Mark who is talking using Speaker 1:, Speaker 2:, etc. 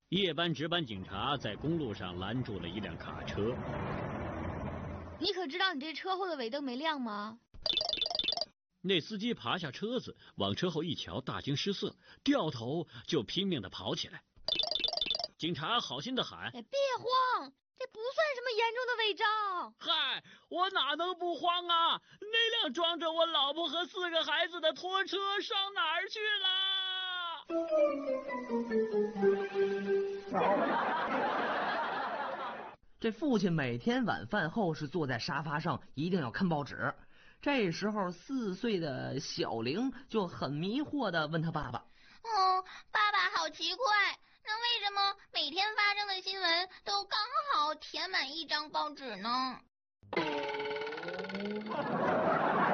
Speaker 1: 夜班值班警察在公路上拦住了一辆卡车。
Speaker 2: 你可知道你这车后的尾灯没亮吗？
Speaker 1: 那司机爬下车子，往车后一瞧，大惊失色，掉头就拼命地跑起来。警察好心地喊：“
Speaker 2: 别慌，这不算什么严重的违章。”
Speaker 1: 嗨，我哪能不慌啊？那辆装着我老婆和4个孩子的拖车上哪儿去
Speaker 3: 了？这父亲每天晚饭后是坐在沙发上，一定要看报纸。这时候4岁的小玲就很迷惑地问他爸爸：“
Speaker 4: 爸爸，好奇怪，那为什么每天发生的新闻都刚好填满一张报纸呢？”